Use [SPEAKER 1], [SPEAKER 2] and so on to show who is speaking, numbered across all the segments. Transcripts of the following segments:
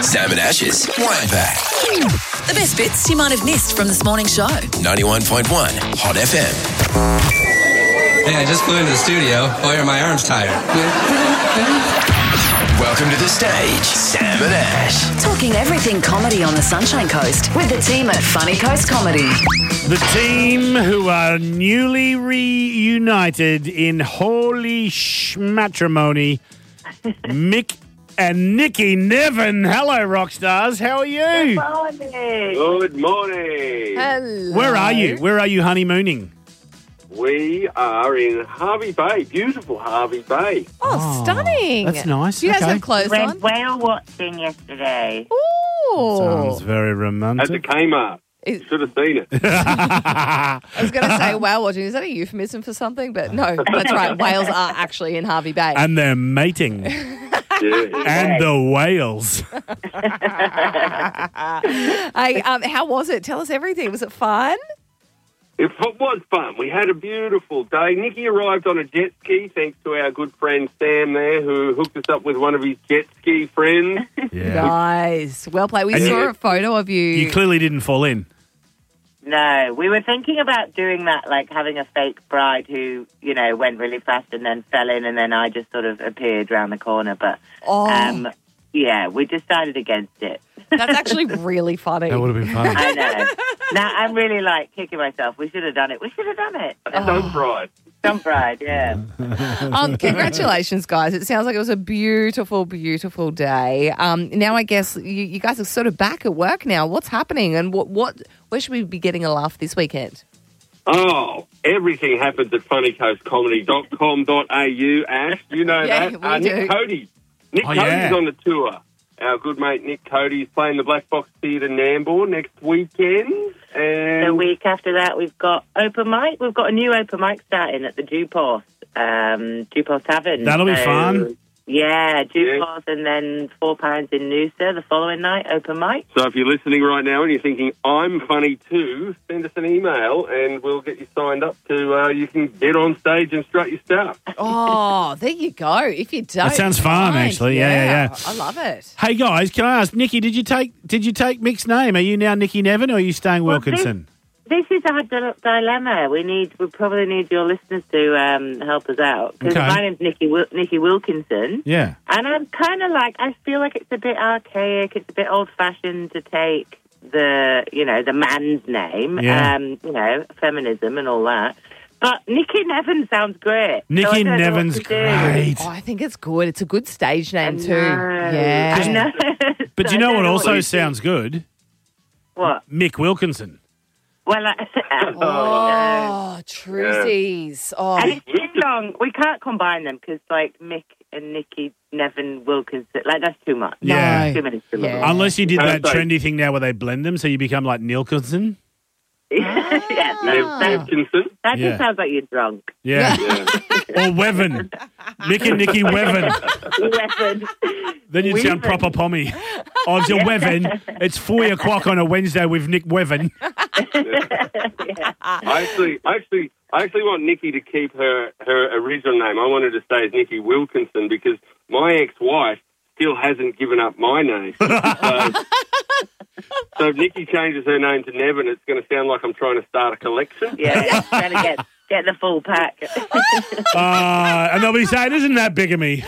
[SPEAKER 1] Sam and Ash's Wine Pack.
[SPEAKER 2] The best bits you might have missed from this morning's show.
[SPEAKER 1] 91.1 Hot FM.
[SPEAKER 3] Hey, I just flew into the studio. Why are my arms tired?
[SPEAKER 1] Welcome to the stage, Sam and Ash.
[SPEAKER 2] Talking everything comedy on the Sunshine Coast with the team at Funny Coast Comedy.
[SPEAKER 4] The team who are newly reunited in holy matrimony, Mick and Nikki Nevin. Hello, rock stars. How are you?
[SPEAKER 5] Good morning.
[SPEAKER 6] Hello.
[SPEAKER 4] Where are you? Where are you honeymooning?
[SPEAKER 5] We are in Harvey Bay, beautiful Harvey Bay.
[SPEAKER 6] Oh, stunning.
[SPEAKER 4] That's nice.
[SPEAKER 6] Do you guys
[SPEAKER 4] Okay.
[SPEAKER 6] have clothes
[SPEAKER 7] Went
[SPEAKER 6] on?
[SPEAKER 7] whale watching yesterday
[SPEAKER 6] Ooh.
[SPEAKER 4] Sounds very
[SPEAKER 5] At the
[SPEAKER 4] romantic.
[SPEAKER 5] Kmart.
[SPEAKER 6] Is-
[SPEAKER 5] Should have seen it.
[SPEAKER 6] I was going to say whale watching. Is that a euphemism for something? But no, that's right. Whales are actually in Harvey Bay.
[SPEAKER 4] And they're mating.
[SPEAKER 5] Yeah.
[SPEAKER 4] And the whales.
[SPEAKER 6] Hey, how was it? Tell us everything. Was it fun?
[SPEAKER 5] It was fun. We had a beautiful day. Nikki arrived on a jet ski, thanks to our good friend Sam there, who hooked us up with one of his jet ski friends.
[SPEAKER 4] Yeah.
[SPEAKER 6] Nice. Well played. We
[SPEAKER 4] And
[SPEAKER 6] saw
[SPEAKER 5] you-
[SPEAKER 6] a photo of you.
[SPEAKER 4] You clearly didn't fall in.
[SPEAKER 7] No, we were thinking about doing that, like having a fake bride who, you know, went really fast and then fell in, and then I just sort of appeared around the corner. But, yeah, we decided against it.
[SPEAKER 6] That's actually really funny.
[SPEAKER 4] That would have been fun.
[SPEAKER 7] I know. Now I'm really, like, kicking myself. We should have done it. We should have done it.
[SPEAKER 5] Don't ride.
[SPEAKER 7] Some bride, yeah.
[SPEAKER 6] Congratulations, guys. It sounds like it was a beautiful, beautiful day. Now I guess you guys are sort of back at work now. What's happening and where should we be getting a laugh this weekend?
[SPEAKER 5] Oh, everything happens at funnycoastcomedy.com.au, Ash. You know
[SPEAKER 6] Yeah,
[SPEAKER 5] that.
[SPEAKER 6] we do.
[SPEAKER 5] Nick Cody. Nick
[SPEAKER 4] Oh,
[SPEAKER 5] Cody's
[SPEAKER 4] yeah.
[SPEAKER 5] on the tour. Our good mate Nick Cody is playing the Black Box Theatre Nambour next weekend. And
[SPEAKER 7] The week after that, we've got open mic. We've got a new open mic starting at the Duport Tavern.
[SPEAKER 4] That'll be fun.
[SPEAKER 7] Yeah, Duport and then £4 in Noosa the following night, open mic.
[SPEAKER 5] So if you're listening right now and you're thinking, I'm funny too, send us an email and we'll get you signed up to, you can get on stage and strut your stuff.
[SPEAKER 6] Oh, there you go. If you don't,
[SPEAKER 4] That sounds fun,
[SPEAKER 6] mind.
[SPEAKER 4] actually. Yeah.
[SPEAKER 6] I love it.
[SPEAKER 4] Hey guys, can I ask, Nikki, did you take Mick's name? Are you now Nikki Nevin or are you staying
[SPEAKER 7] Well,
[SPEAKER 4] Wilkinson?
[SPEAKER 7] This is our dilemma. We probably need your listeners to help us out. Because
[SPEAKER 4] Okay.
[SPEAKER 7] my name's Nikki Wilkinson.
[SPEAKER 4] Yeah.
[SPEAKER 7] And I'm kind of like, I feel like it's a bit archaic. It's a bit old-fashioned to take the man's name.
[SPEAKER 4] Yeah.
[SPEAKER 7] Feminism and all that. But Nikki Nevin sounds great. So I
[SPEAKER 4] Nikki
[SPEAKER 7] don't know what
[SPEAKER 4] Nevin's
[SPEAKER 7] to do.
[SPEAKER 4] great.
[SPEAKER 6] Oh, I think it's good. It's a good stage name too.
[SPEAKER 7] I know.
[SPEAKER 4] But
[SPEAKER 7] So
[SPEAKER 4] you
[SPEAKER 7] I
[SPEAKER 4] know
[SPEAKER 7] don't
[SPEAKER 4] what also
[SPEAKER 7] you
[SPEAKER 4] sounds good?
[SPEAKER 7] What?
[SPEAKER 4] Mick Wilkinson.
[SPEAKER 7] Well,
[SPEAKER 6] Oh, Truzies. Oh,
[SPEAKER 7] and it's too long. We can't combine them because, like, Mick and Nikki Nevin Wilkinson, like, that's too much.
[SPEAKER 4] Yeah.
[SPEAKER 6] No.
[SPEAKER 7] Too many syllables.
[SPEAKER 6] Yeah.
[SPEAKER 4] Unless you did that
[SPEAKER 5] Okay.
[SPEAKER 4] trendy thing now where they blend them so you become like Nilkinson.
[SPEAKER 7] Yeah,
[SPEAKER 5] Wilkinson.
[SPEAKER 7] that
[SPEAKER 4] Yeah.
[SPEAKER 7] just sounds like you're drunk.
[SPEAKER 4] Yeah.
[SPEAKER 5] Yeah.
[SPEAKER 4] Or Weven. Mick and Nikki Weven.
[SPEAKER 7] Weapon.
[SPEAKER 4] Then you'd sound proper pommy. Oh, it's a Weven. It's 4 o'clock on a Wednesday with Nick Weven.
[SPEAKER 5] I actually want Nikki to keep her original name. I wanted to stay as Nikki Wilkinson because my ex-wife still hasn't given up my name. So if Nikki changes her name to Nevin, it's going to sound like I'm trying to start a collection.
[SPEAKER 7] Yeah, trying to get the full pack.
[SPEAKER 4] And they'll be saying, isn't that bigamy?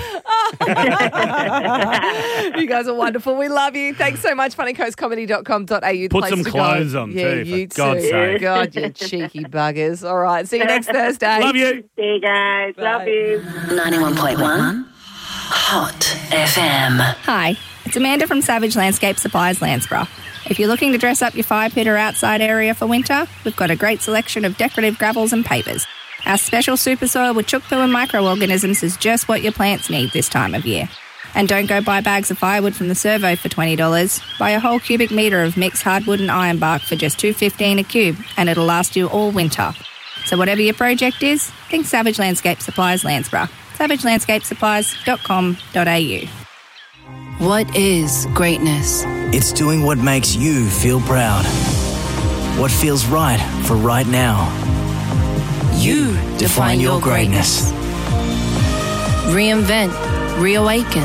[SPEAKER 6] you guys are wonderful. We love you. Thanks so much. Funnycoastcomedy.com.au.
[SPEAKER 4] Put some clothes on
[SPEAKER 6] yeah,
[SPEAKER 4] too, for
[SPEAKER 6] you
[SPEAKER 4] God's
[SPEAKER 6] too.
[SPEAKER 4] sake.
[SPEAKER 6] God, you cheeky buggers. All right. See you next Thursday.
[SPEAKER 4] Love you.
[SPEAKER 7] See you guys. Love you.
[SPEAKER 2] 91.1 Hot FM.
[SPEAKER 8] Hi, it's Amanda from Savage Landscape Supplies, Landsborough. If you're looking to dress up your fire pit or outside area for winter, we've got a great selection of decorative gravels and pavers. Our special super soil with chook poo and microorganisms is just what your plants need this time of year. And don't go buy bags of firewood from the Servo for $20. Buy a whole cubic metre of mixed hardwood and ironbark for just $2.15 a cube, and it'll last you all winter. So whatever your project is, think Savage Landscape Supplies, Landsborough. savagelandscapesupplies.com.au.
[SPEAKER 9] What is greatness?
[SPEAKER 10] It's doing what makes you feel proud. What feels right for right now. You define your greatness.
[SPEAKER 9] Reinvent, reawaken,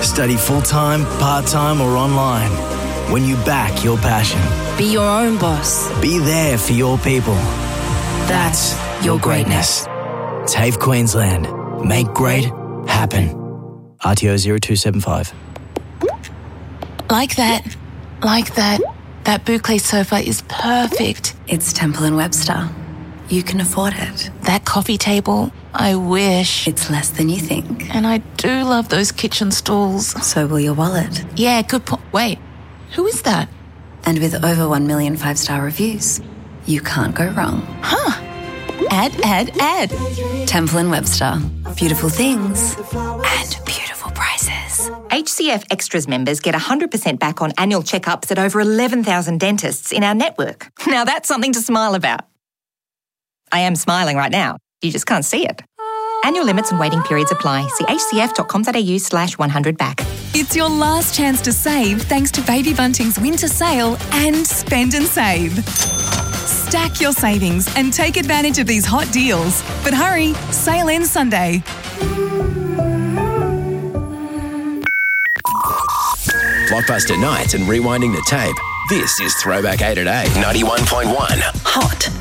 [SPEAKER 10] Study full-time, part-time or online. When you back your passion.
[SPEAKER 9] Be your own boss.
[SPEAKER 10] Be there for your people. That's your greatness. TAFE Queensland. Make great happen. RTO 0275.
[SPEAKER 11] Like that. That boucle sofa is perfect.
[SPEAKER 2] It's Temple & Webster. You can afford it.
[SPEAKER 11] That coffee table, I wish.
[SPEAKER 2] It's less than you think.
[SPEAKER 11] And I do love those kitchen stools.
[SPEAKER 2] So will your wallet.
[SPEAKER 11] Yeah, good point. Wait, who is that?
[SPEAKER 2] And with over 1 million 5-star reviews, you can't go wrong.
[SPEAKER 11] Huh. Add.
[SPEAKER 2] Temple & Webster. Beautiful things and beautiful prices.
[SPEAKER 12] HCF Extras members get 100% back on annual checkups at over 11,000 dentists in our network. Now that's something to smile about. I am smiling right now. You just can't see it. Annual limits and waiting periods apply. See hcf.com.au/100back.
[SPEAKER 13] It's your last chance to save thanks to Baby Bunting's winter sale and Spend and Save. Stack your savings and take advantage of these hot deals. But hurry, sale ends Sunday.
[SPEAKER 1] Blockbuster nights and rewinding the tape. This is Throwback 8 at 8. 91.1 Hot